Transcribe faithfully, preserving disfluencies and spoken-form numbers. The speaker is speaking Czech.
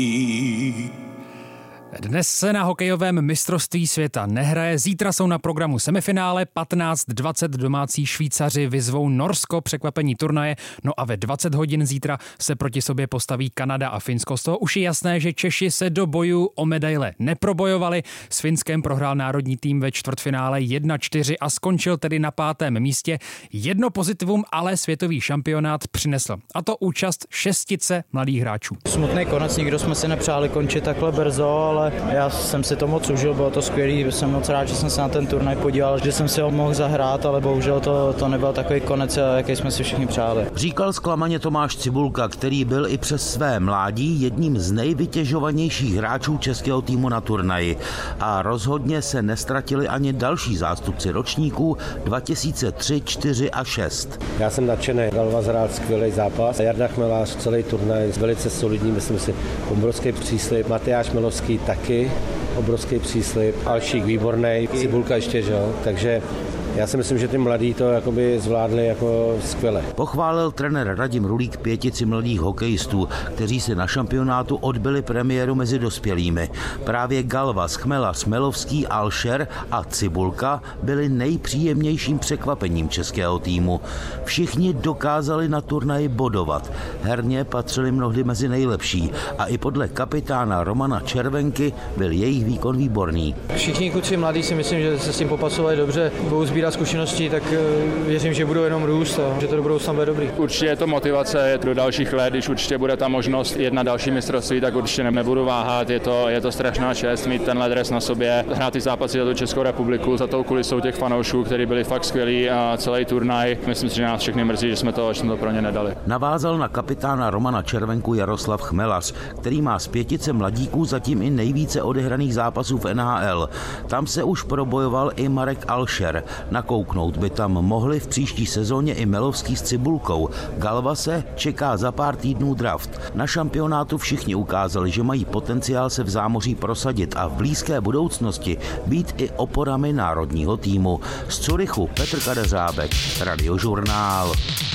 Dnes se na hokejovém mistrovství světa nehraje, zítra jsou na programu semifinále, patnáct dvacet domácí Švýcaři vyzvou Norsko, překvapení turnaje, no a ve dvacet hodin zítra se proti sobě postaví Kanada a Finsko. Z toho už je jasné, že Češi se do bojů o medaile neprobojovali. S Finskem prohrál národní tým ve čtvrtfinále jedna čtyři a skončil tedy na pátém místě. Jedno pozitivum ale světový šampionát přinesl, a to účast šestice mladých hráčů. Smutný konec, nikdo jsme si nepřáli končit takhle brzo, ale já jsem si to moc užil, bylo to skvělý, jsem moc rád, že jsem se na ten turnaj podíval, že jsem si ho mohl zahrát, ale bohužel to, to nebyl takový konec, jaký jsme si všichni přáli. Říkal zklamaně Tomáš Cibulka, který byl i přes své mládí jedním z nejvytěžovanějších hráčů českého týmu na turnaji. A rozhodně se nestratili ani další zástupci ročníků dva tisíce tři, čtyři a šest. Já jsem nadšený, Galvas hrál skvělý zápas, Jarda Chmelař celý turnaj velice solidní, myslím si, obrovský příslib, Matyáš Milovský taky obrovský příslib, Alšík výborný, Cibulka ještě, že jo, takže já si myslím, že ty mladí to jakoby zvládli jako skvěle. Pochválil trenér Radim Rulík pětici mladých hokejistů, kteří si na šampionátu odbyli premiéru mezi dospělými. Právě Galvas, Chmelař, Milovský, Alšer a Cibulka byli nejpříjemnějším překvapením českého týmu. Všichni dokázali na turnaji bodovat. Herně patřili mnohdy mezi nejlepší a i podle kapitána Romana Červenky byl jejich výkon výborný. Všichni kluci mladí si myslím, že se s tím popasovali dobře, budou sbírat zkušenosti, tak věřím, že budou jenom růst a že to do budoucna bude dobrý. Určitě je to motivace do dalších let, když určitě bude ta možnost jet na další mistrovství, tak určitě nebudu váhat, je to, je to strašná čest mít tenhle dres na sobě, hrát ty zápasy za tu Českou republiku, za tou kulisou těch fanoušků, kteří byli fakt skvělí a celý turnaj. Myslím si, že nás všechny mrzí, že jsme to, že jsme to pro ně nedali. Navázal na kapitána Romana Červenku Jaroslav Chmelař, který má z pětice mladíků zatím i nejvíce odehraných zápasů v N H L. Tam se už probojoval i Marek Alšer. Nakouknout by tam mohli v příští sezóně i Milovský s Cibulkou. Galvase čeká za pár týdnů draft. Na šampionátu všichni ukázali, že mají potenciál se v zámoří prosadit a v blízké budoucnosti být i oporami národního týmu. Z Curychu Petr Kadeřábek, Radiožurnál.